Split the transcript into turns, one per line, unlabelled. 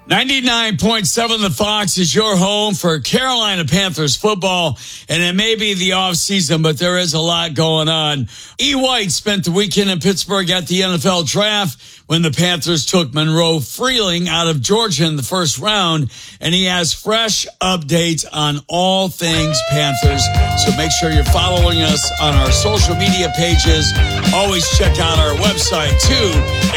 99.7 The Fox is your home for Carolina Panthers football, and it may be the offseason, but there is a lot going on. E. White spent the weekend in Pittsburgh at the NFL Draft when the Panthers took Monroe Freeling out of Georgia in the first round, and he has fresh updates on all things Panthers. So make sure you're following us on our social media pages. Always check out our website, too,